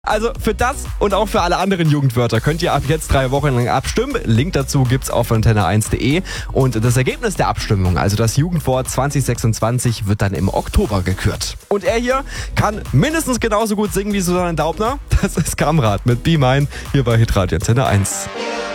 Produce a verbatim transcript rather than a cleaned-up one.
Also für das und auch für alle anderen Jugendwörter könnt ihr ab jetzt drei Wochen lang abstimmen. Link dazu gibt's auf antenne eins punkt de. Und das Ergebnis der Abstimmung, also das Jugendwort zwanzig sechsundzwanzig, wird dann im Oktober gekürt. Und er hier kann mindestens genauso gut singen wie Susanne Daubner. Das ist Kamrat mit Be Mine hier bei Hitradio Antenne eins.